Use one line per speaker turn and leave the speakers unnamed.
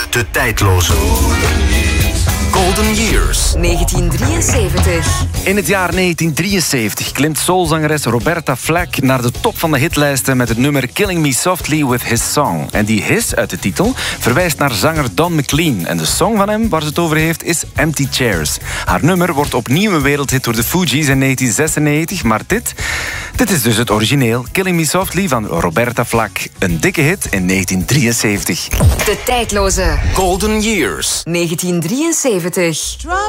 De tijdloze Golden Years.
1973.
In het jaar 1973 klimt soulzangeres Roberta Flack naar de top van de hitlijsten met het nummer Killing Me Softly with His Song. En die his uit de titel verwijst naar zanger Don McLean. En de song van hem waar ze het over heeft is Empty Chairs. Haar nummer wordt opnieuw een wereldhit door de Fugees in 1996, maar dit is dus het origineel Killing Me Softly van Roberta Flack. Een dikke hit in 1973.
De tijdloze
Golden Years.
1973.